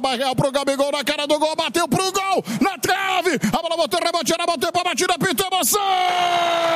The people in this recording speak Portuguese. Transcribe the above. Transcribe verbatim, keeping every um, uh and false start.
Barreal pro Gabigol na cara do gol, bateu pro gol, na trave, a bola botou, rebote, era bateu pra batida, pintou, emoção!